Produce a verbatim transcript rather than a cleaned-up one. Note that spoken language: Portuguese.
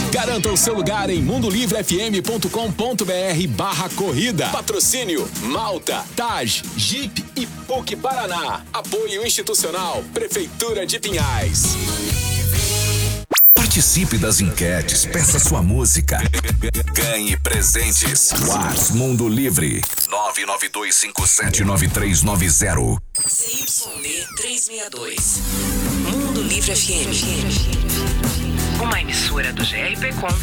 Garanta o seu lugar em mundolivrefm.com.br barra corrida. Patrocínio Malta, Taj, Jeep e P U C Paraná. Apoio institucional, Prefeitura de Pinhais. Participe das enquetes, peça sua música, ganhe presentes. Whats Mundo Livre nove nove dois cinco sete nove três nove zero. C Y D trezentos e sessenta e dois. Mundo Livre F M. Uma emissora do G R P Com